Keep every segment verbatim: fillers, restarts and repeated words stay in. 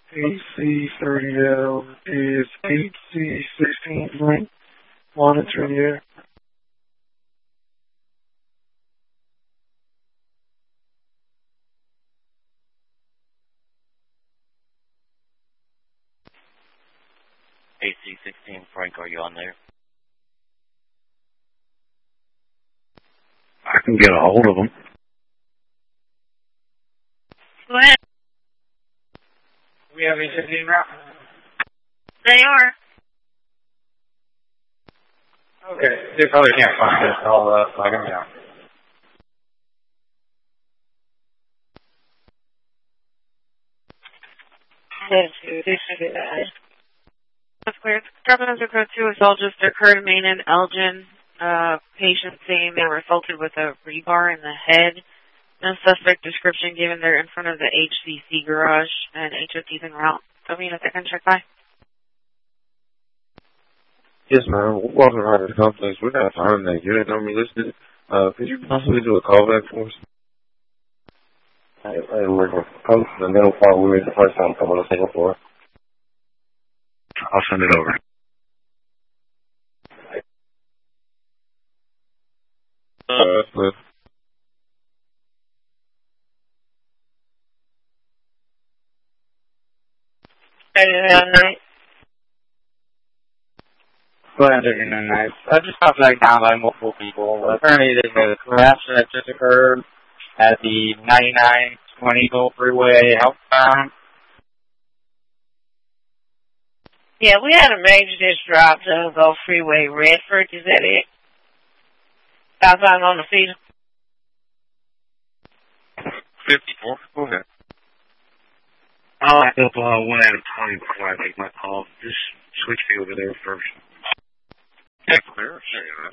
H C thirty L is H C sixteen link monitoring the air. H C sixteen, Frank, are you on there? I can get a hold of them. Go ahead. We have H fifteen route? They are. Okay, they probably can't find us. I'll uh, flag them down. That's clear. Dropping under code two is all just occurred in Maine and Elgin. Uh, patient saying they were assaulted with a rebar in the head. No suspect description given. They're in front of the H C C garage and H O T's en route. Go me in a second, check by. Yes, ma'am. We're walking around the complex. We're not finding that unit number listed. Uh, could you possibly do a callback for us? I, I work with coach, and then while we were the first time coming to the second floor. I'll send it over. Uh, that's good. Night. Go ahead, thirty-nine nights. I just got flagged down by multiple people. Apparently, there's a crash that just occurred at the ninety-nine twenty Gold Freeway outbound. Yeah, we had a major ditch drop to Gulf Freeway, Redford. Is that it? Southbound on the feeder. fifty-four. Go ahead. I'll have up uh, one at a time before I make my call. Just switch me over there first. That's clear. Sure.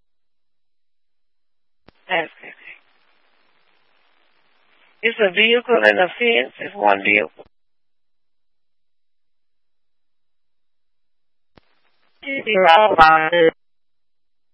That's good. It's a vehicle and a fence. It's one vehicle. You're all on it.